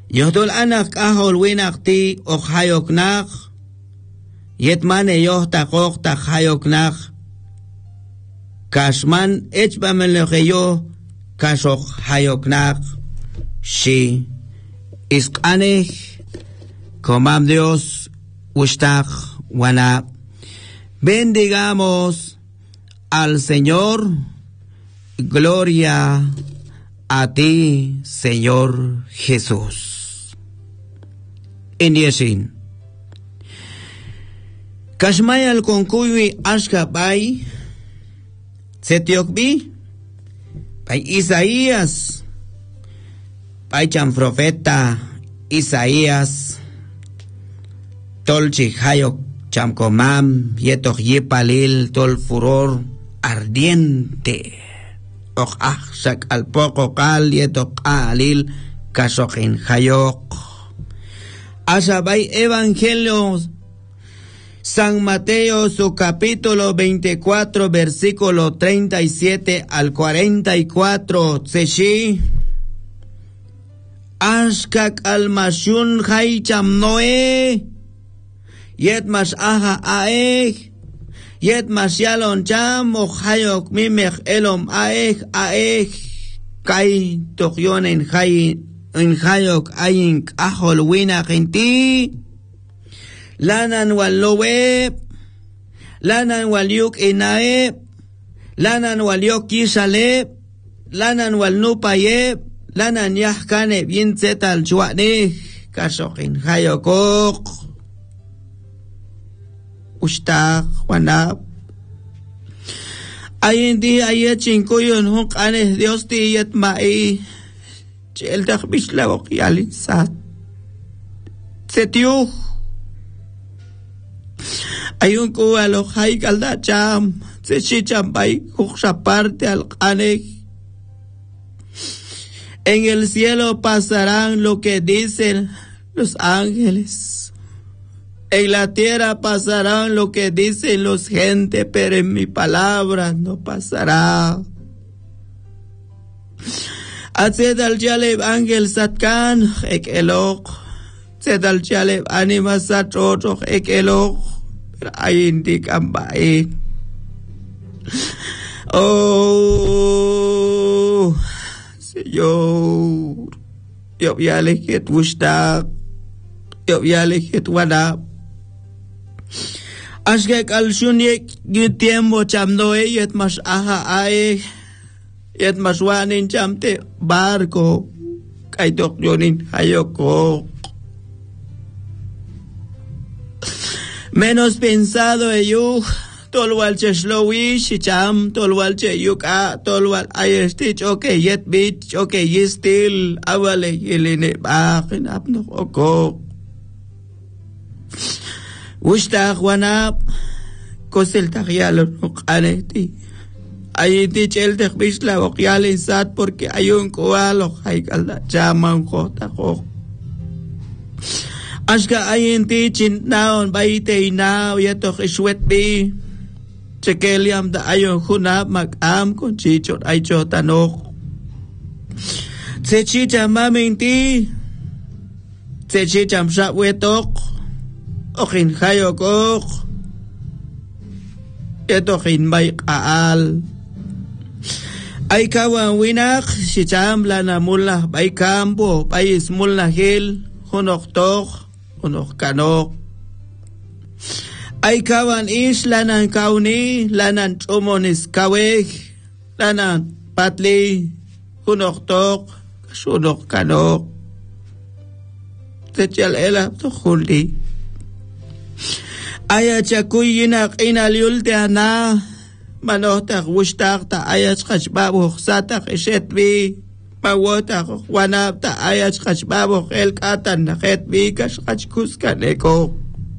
Yohdol anak ahol winak ti hayoknak. Yetmane yohtakok ta hayoknak. Kashman echbamelogeyo kashok hayoknak. Shi iskaneh comam Dios ustak wana. Bendigamos al Señor. Gloria a ti, Señor Jesús. En Yesin. Kashmayal konkuwi ashkapay. Setiokbi. Pay Isaías. Pay chan profeta Isaías. Tolchi hayok chamkomam. Yetok yipalil tol furor ardiente. Och sak al poco kal yetok alil kasochin hayok. Asabay Evangelio San Mateo, su capítulo 24, versículo 37 al 44. Tseshi. Ashkak al mashun haycham noe. Yet mas aha aeg. Yet mas yalon cham o hayok mimech elom aeg. Kai tokyon en hayok ayin ahol wina genti. Lanan wal loeb. Lanan wal yuk inaeb. Lanan wal yok kishaleb. Lanan wal nupayeb. Lanan yahkane bien zetal chuane. Kashokin hayokok. Ustak wanap. Ayin di ayet chinkuyon hunk aneh Dios di yet mai. Chel takbish lawok yalin sat. Setiuh. Ayun ko alok hay kalda cham. Sechi champay kuksha parte al kaneh. En el cielo pasarán lo que dicen los ángeles. En la tierra pasarán lo que dicen los gente, pero en mi palabra no pasará. Haced al Jaleb ángel satkan, ek elok. Haced al Jaleb anima satroto, ek elok. Pero hay indican bae. Oh, Señor. Yo voy a elegir bustak. Yo voy a elegir wadap. Ashkek al shunyek tiempo chamdoe yet mas aha ae yet mas wanin chamte barco kay tok yonin hayoko. Menos pensado ello tolwal che shlowi shicham tolwal che yuka tolwal ayesti choke yet bit choke yistil awale yeline bakin apno oko. Ustak wanap kosel tagyalo nukaneti ayiti chel tekbishla okyalin sat porque ayun kualo haykalda chaman ko tako ashka ayinti chinnaon baite inaw yatok iswet bi chekeliam da ayun hunap mag-am kon chichot ay chotanok tsechicha maminti tsechicha msapwetok okin hayokok etokin bay kaal ay kawan winak si chambla na mula bay kampo bay ismula hil hunok tok hunok kanok ay kawan isla ng kauni lanan tumonis kawek lanan patli hunok tok sunok kanok techal ela to huli aya chakuy yinak inalyul te ana manohtak wushtak ta ayach kachbabok satak ishetbi mawotak wanap ta ayach kachbabok el katan naketbi kashkachkus kaneko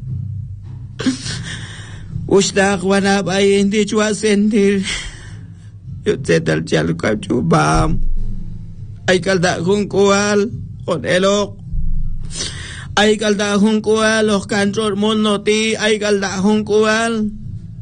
wushtak wanap ay hindi chwa sentir yutsetal chalukab chubam ay kalda kung kuwal kon elok ay kalda hungkual o kantor mono ti ay kalda hungkual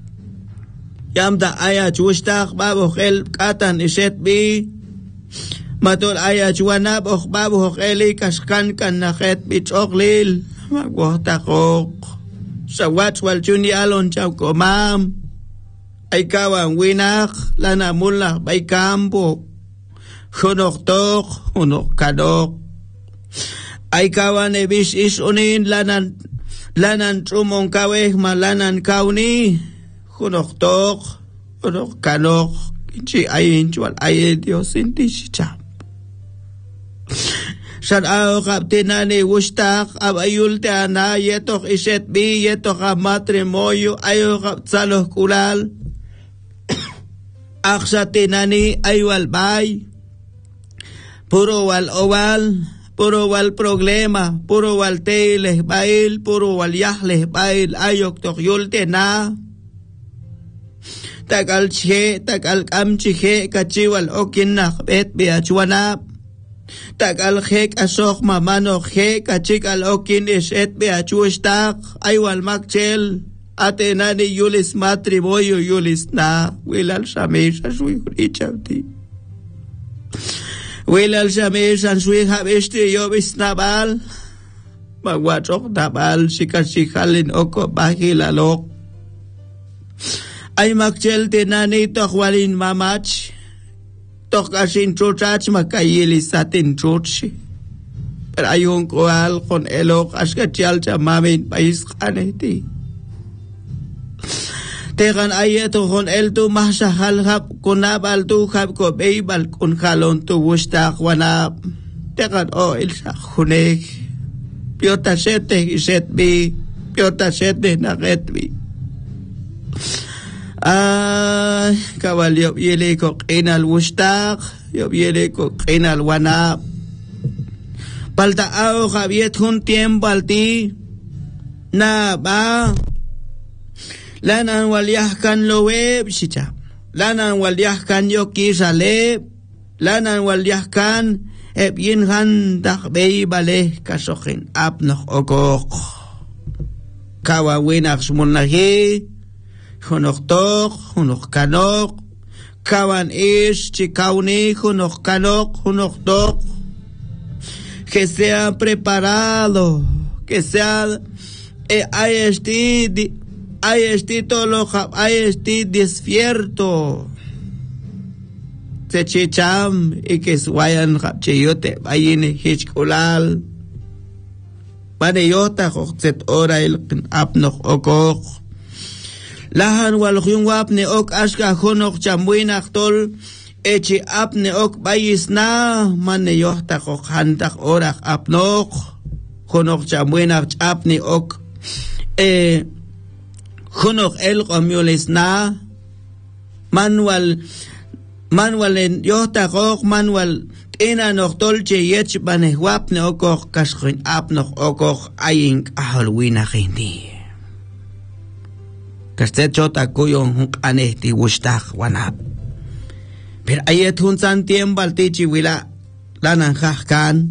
yamda aya chustak babo khel katan iset bi matol ayachwanab okbabu okeli kaskan kan naket bichoklil magwohtakok sawats walchuni alon chawkomam ay kawan winak lana mula bay kampo hunoktok hunok kadok ay kawan ebis isunin lanan trumong kaweh malanan kauni hunoktok hunok kadok inchi ayin chual ayin Dios inti sichap San ao kaptinani wustak abayul te ana yetok iset bi yetok a matrimonio ayo kapsaloh kulal aksa tinani aywal bay puro wal owal puro wal problema puro wal teileh bail puro wal yahleh bail ayok tok yulte na takal che takal kamchi he kachiwal okinnak bet be achwanap takal hek asok mamano hek achikal okin iset be achushtak aywal makchel atenani yulis matrimonio yulis na wilal shamesha shui richauti wilal shamesha shui habesti yobis nabal magwachok nabal shikashikalin oko bahilalok ay makchel tenani tokwalin mamach tokasin chuchach makayili satin chuchi pero ayun koal kon elok askachal chamamin pais kaneti tegan ayeto kon eltu mahsahal hap kunabal tu hap ko beibal kun halon tu wustak wanap tegan o ilsa hunek piota sete iset bi piota sete naket bi kawal yob yele ko qinal wustak yob yele ko qinal wanap palta ao javiet hun tiempo alti na ba lanan walyahkan loweb shicha lanan walyahkan yoki saleb lanan walyahkan ebyin han takbei baleh kasokhin apnoh okok kawawinak sumunahi hunok tok hunok kanok kawan ish chikauni hunok kanok hunok tok que sea preparado que sea ayesti despierto se chicham y que suayan chayote bayine hichkulal paneyota hochset ora el apnoch okok lahan wal khun wapne ok ashka khonok chamwinach tol echi apne ok bayisna mane yohta khok hantak orak apnok khonok chamwinach apne ok khonok el qomyolisna manual en yohta khok manual ina noktol che yech bane wapne ok kashkhin apnok ok ayin aholwina khindi kastet chota kuyon anehti wustak wanap pero ayet hun san tiempo altichi wila lanan khahkan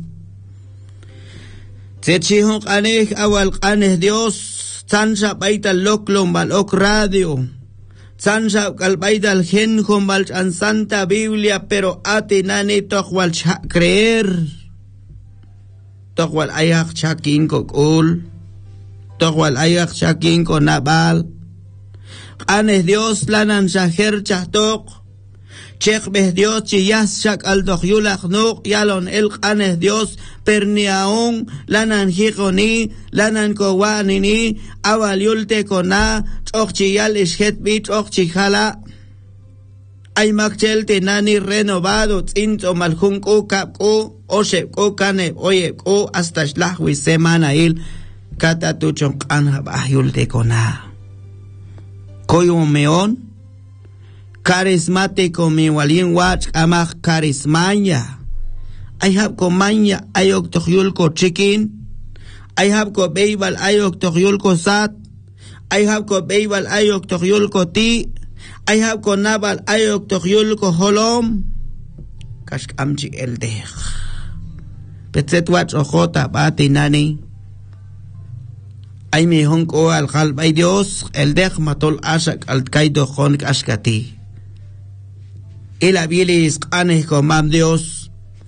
tsechi hun aneh awal aneh Dios sansa baita loklom bal ok radio sansa kalbaita al gen con bal an santa Biblia pero ate nani tokwal creer tokwal ayak chakin ko ul tokwal ayak chakin ko nabal anes Dios lanan shaher chahtok chek beh Dios chiyas shak al dokhyulach nuk yalon el anes Dios perniaon lanan hikoni lanan kowanini awal yulte kona chok chiyal ishet bit chok chikhala ay makchel tenani renovado tzinto malhun ko kap ko oshe ko kane oye ko hasta shlahwi semana il kata tu chon kanha bahyulte kona koyo meon carismático mi walin watch amach carismanya I have ko manya ayok tohyulko chicken I have ko beibal ayok tohyulko sat I have ko beibal ayok tohyulko ti I have ko nabal ayok tohyulko holom kash amchi eldech petset watch ojota bati nani ay mi honko al qalbay Dios el dech matol asak al kaido khon ashkati ila bilis aneh ko mam Dios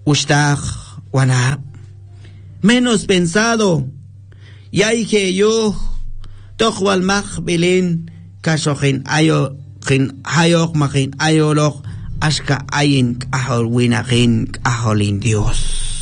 Ustaj wana menos pensado yay que yo tokwal mag bilin kasojin ayo kin hayok magin ayolok aska ayin ahol winagin aholin Dios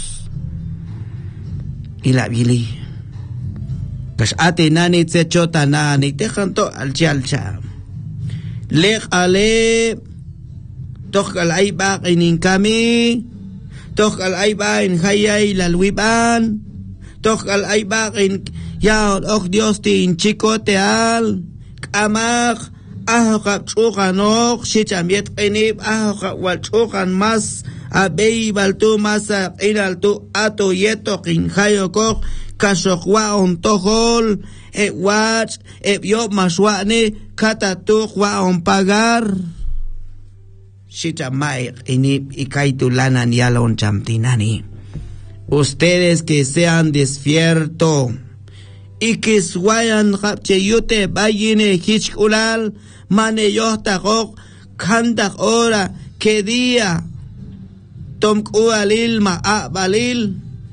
ilabili kas ate nani tsechota nani tejanto alchalcha lek ale tokal ay bak inin kami tokal ay ba in hayay lalwiban tokal ay ba in yaon ok Dios tin chico teal kamak ahokap chukanok shichamiet inib ahokap wal chukan mas abey baltu masa inaltu ato yeto kin hayokok kasokwa on tohol watch yo maswane katatuk wa on pagar shichamay inib ikaitu lanan yalon chamtinani. Ustedes que sean despierto y que suayan rapcheyute bayine hichkulal mane yohtagok kandak ora que día tomku alil ma balil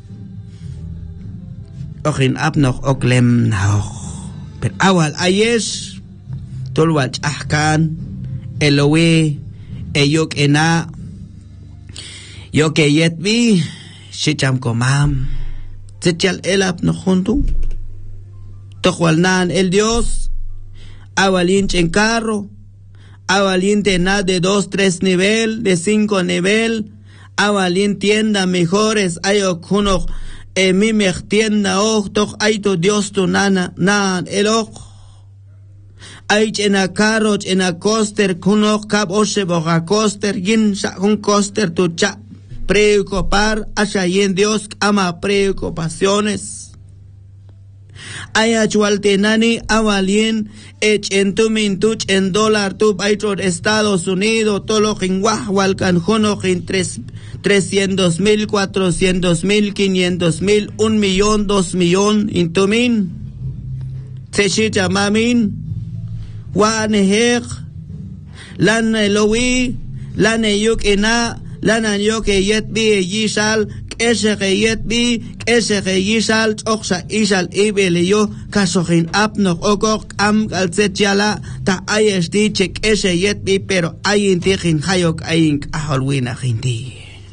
okin apnok oklem naok per awal ayesh tolwach ahkan elowe eyok ena yo que yetbi shicham komam tchal elap no junto tokwalnan el Dios awalin en carro awalin tena de 2-3 nivel de 5 nivel awalin tienda mejores ayo kuno mi tienda oh tok aito Dios tu nana nan elok ay chena carro chena coaster kuno kap oshe boga coaster yin sa un coaster tu cha preocupar hacia en Dios ama preocupaciones ayachualtenani awalien echentumin tuch en dólar tu paitro Estados Unidos tolo jingwah walcanjono jin 300,000 400,000 500,000 1 millón 2 millón intumin tsechita mamin wanehek lan elowi lan yuk ena lanan yo que yet bi yisal ese que yet bi ese que yisal oxa isal ibele yo kasojin apno okok am alzetjala ta ayesti chek ese yet bi pero ayin tijin hayok ayin aholwina hindi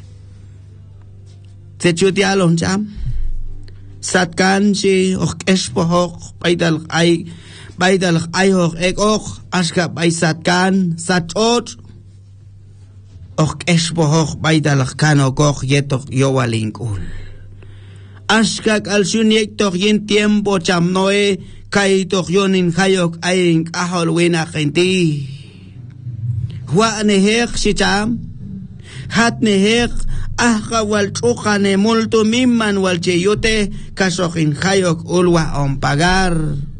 tsechudialon jam satkan chi ok espohok baidal ayok ekok aska baisatkan satot ok espohok baidalak kano kok yetok yowalinkul askak al sunyek tok yin tiempo chamnoe kaitok yonin hayok ayin aholwina genti wa nehek shicham hat nehek ahka wal chukane multo mimman wal cheyote kasokin hayok ulwa on pagar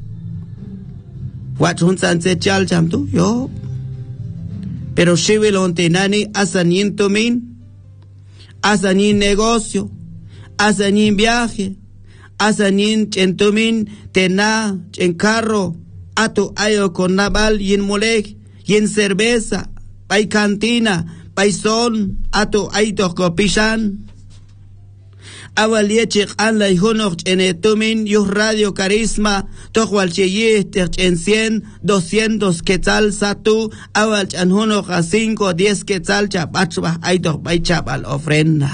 wat hunsan se chal chamtu yo pero shivilon tenani asanin tumin, asanin negocio, asanin viaje, asanin chentumin, tena, chen carro, ato ayo con naval yin molek, yin cerveza, pay cantina, pay son, ato aito copishan. Awaliechik an la ihunok en tumin yus radio carisma tokwal cheye en 100 200 quetzal satu awal chan hunok a 5 10 quetzal chapachba aitok bay chapal ofrenda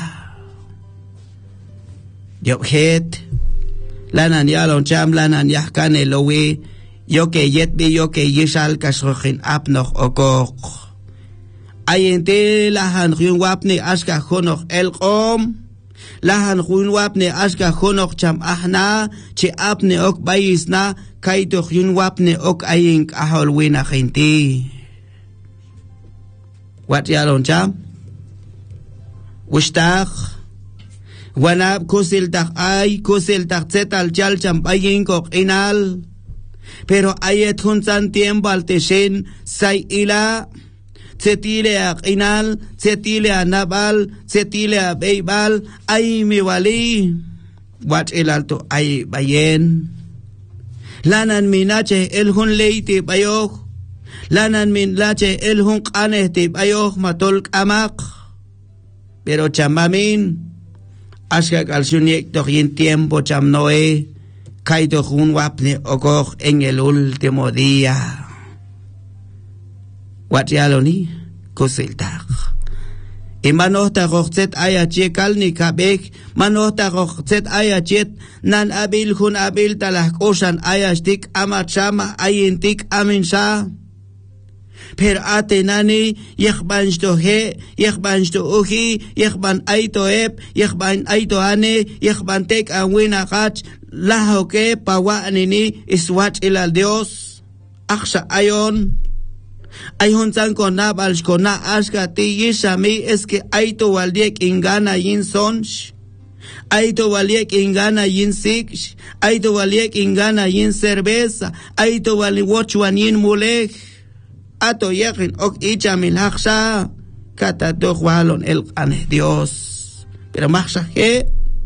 yobjet lanan yalon cham lanan yahkan elowe yo que yet bi yo que yishal kasrohin apnok okok ayente lahan ryun wapne ashka hunok el qom lahan khun wapne aska khonok cham ahna chi apne ok bayisna kaito khun wapne ok ayink ahol wina genti wat yalon cham wistak wanab kusil tak zetal chal cham ayink ok inal pero ayet hunsan tiempo alteshin say ila setile a inal, setile a nabal, setile a beibal, ay mi wali, wat el alto ay bayen. Lanan minache el hun leite bayok, lanan min lache el hun kanehte bayok matol amak. pero chamamin ashka calcioniek to yin tiempo cham Noé kaito jun wapne okoj en el último día watialoni kusiltak Imanota rochtet ayachet kalni kabek, manota rochtet ayachet nan abil hun abil talah osan ayashtik amachama ayintik aminsha. Per atenani yechbansto he, yechbansto uhi, yechban aito ep, yechban aito ane, yechban tek awina hach, lahoke pawa anini iswach ilal Dios. Aksha ayon. Ay hunsan kona balsh kona ashkati yishami es que aito waliek ingana yin sonch, aito waliek ingana yin siksh, aito waliek ingana yin cerveza, aito wali wochwan yin mulek, ato yekin ok ichamil haksha, kata walon el ane Dios. Pero makshahe,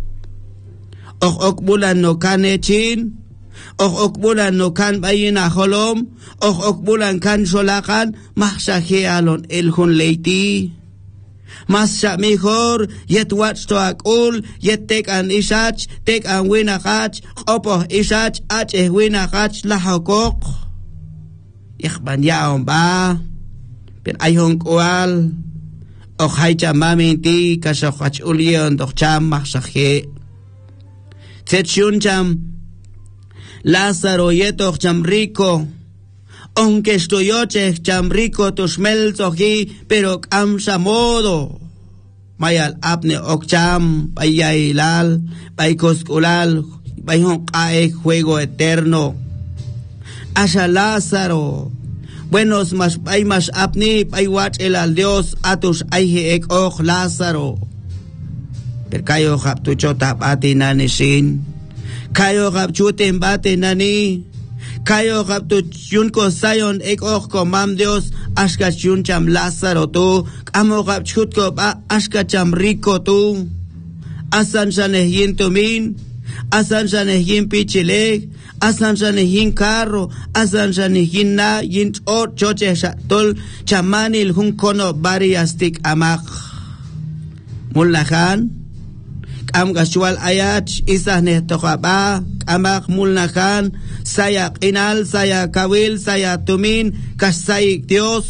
ok bulan no kane chin, ok bulan no kan bayina holom, ok bulan kan solakan, mahshahe alon el hun leiti. Masha mejor, yet watch to akul, yet take an ishach, take an winachach, opo ishach, ach winachach lahokok. Ikhban yaon ba, pen ayhon kual, ok haicha maminti, kashokhach ulion, doch cham mahshahe. Tetshun cham, Lázaro yetoch cham rico, aunque estoyoche cham rico tushmel toji, pero kamsa modo. Mayal apne okcham, payailal, paikoskulal, payhon kae juego eterno. Asha Lázaro, buenos mas pay mas apni, paywach el al Dios, atus ayhe ek och Lázaro. Perkayo haptucho tapati nanishin. Kayo gap chuten bate nani, kayo gap tu chunko sayon ek och komam Dios, ashka chun cham Lázaro tu, amo gap chutko ba ashka cham rico tu, asan shanehin tumin, asan shanehin pichile, asan shanehin carro, asan shanehin na yin o choche tol chamanil hun kono bariastik amak. Mullahan, am gashual ayach isah ne tokhaba amak mulnakan saya inal saya kawil saya tumin kasai Dios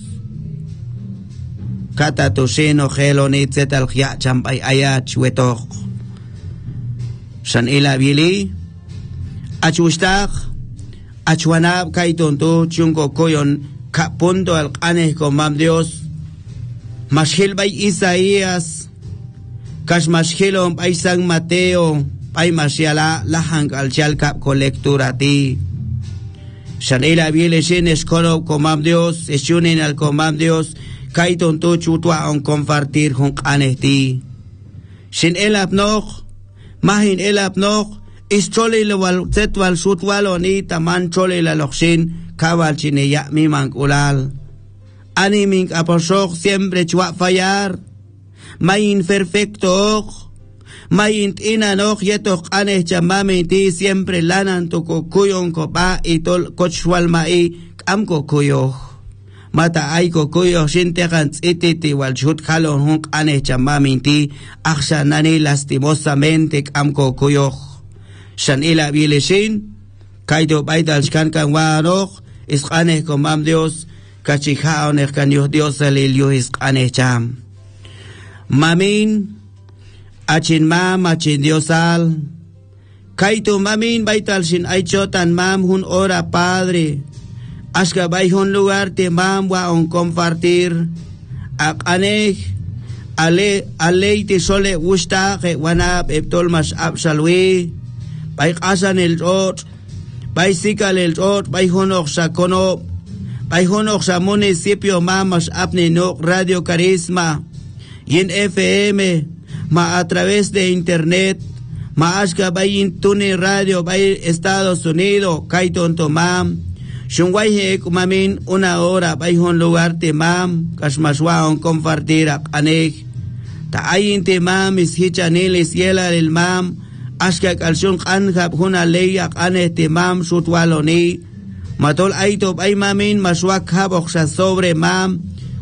kata tushino kheloni tsetal khya champay ayach wetok shan ila bili achustak achwanab kaitonto chungo koyon kapunto al qaneh komam Dios mashil bay Isaías Kashmashilom ay San Mateo ay masyala lahang alchal kap kolektura ti. Shanila biele shin eskono komam Dios, eshunin al komam Dios, kaiton tu chutwa on compartir hong aneti. Shin elap noch, mahin elap noch, is chole le wal zetwal shutwal oni taman chole la lokshin, kawal chine ya mi mangulal. Animing aposhok siempre chua fallar. Mayin perfecto, mayin inanoch yetok aneh chamaminti siempre lanan toko kuyon kopa y tol kochwal mai amko kuyo. Mata ay kokuyo shintegan ititi wal shut halon hunk aneh chamaminti aksha nani lastimosamente amko kuyo. Shan ila bilishin, kaido baidal shkan kan wanoch, is aneh komam Dios, kachihaonech kan yuh Dios alilyo is aneh cham. Mamin, achin mam, achin Diosal. Kaito mamin baital sin aichotan mam hun ora padre. Aska bay hun lugar te mam wa on compartir. Ak aneh, ale te sole gusta que wanap eptol mas absalwi. Bay kasan el ot, bay sikal el ot, bay hunok sa kono, bay hunok sa municipio mamas apne no Radio Carisma. Y en FM, ma a través de internet, ma ashka bayin tuni radio bay Estados Unidos, kaiton tomam, shungwayhe kumamin una hora bayhon lugar temam, kashmashwaon compartir anek, ta ayin temam is hichanilis yela el mam, ashka kalshun kanhab huna ley akane temam shutwaloni, matol aito bay mamin mashwak habok sobre mam,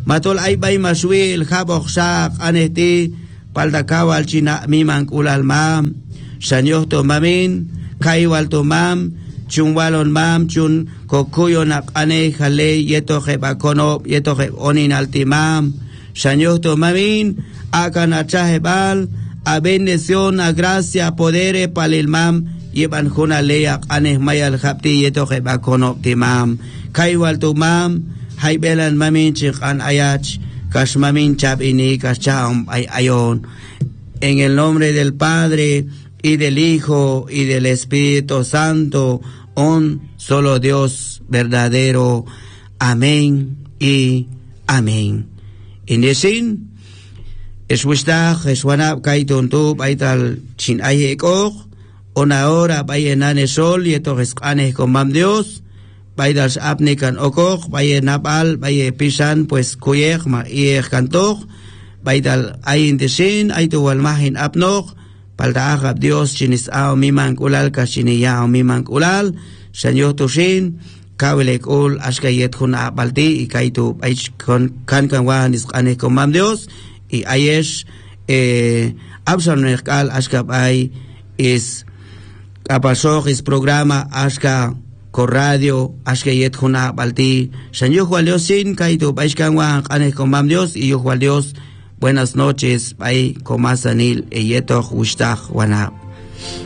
matol ay bay maswil habok sak anesti paldakawal china mimang ulal mam sanyoh to mamin kaiwal to mam chunwalon mam chun kokuyo nak ane jale yeto jebakono yeto onin altimam sanyoh to mamin akan achahebal a bendición a gracia poder palil mam yeban juna leyak ane mayal japti yeto jebakono timam kaiwal to mam haibelan mamin chik an ayach kas mamin chap ini kas chaum ay ayon en el nombre del Padre y del Hijo y del Espíritu Santo, un solo Dios verdadero. Amén y amén. Indesin, eswistaj, eswanab kaituntub, aital chin ayekog, una hora bayenane sol, y esto escane con mam Dios, baidas apnikan okog, bayenabal, baye pisan, pues kuyek, ma iek kantog, baidal ayin desin, aitu walmahin apnog, paldaagab Dios chinis ao mimang ulal ka chiniya mimang ulal sanyo tusin kawilek ul askayet khuna balti ikaitu aich kan wan isqane komam Dios y ayesh absalonekal askab ay is kapasok is programa aska ko radio askayet khuna balti sanyo waliosin kaitu aich wan ane komam Dios y yo Dios. Buenas noches, Pai Comasanil, Eyeto Wishtach Wanab.